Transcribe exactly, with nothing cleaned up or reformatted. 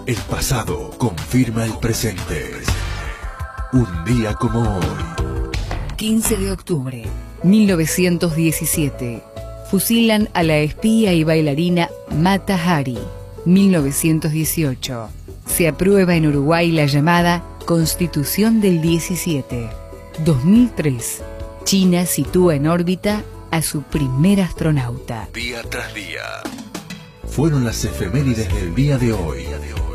El pasado confirma el presente. Un día como hoy. quince de octubre, mil novecientos diecisiete. Fusilan a la espía y bailarina Mata Hari. mil novecientos dieciocho. Se aprueba en Uruguay la llamada Constitución del diecisiete. dos mil tres. China sitúa en órbita a su primer astronauta. Día tras día. Fueron las efemérides del día de hoy.